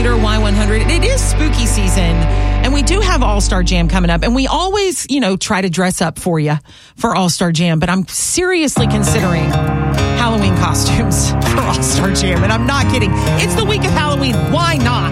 Twitter, Y100. It is spooky season, and we do have All-Star Jam coming up. And we always, try to dress up for you for All-Star Jam. But I'm seriously considering Halloween costumes for All-Star Jam. And I'm not kidding. It's the week of Halloween. Why not?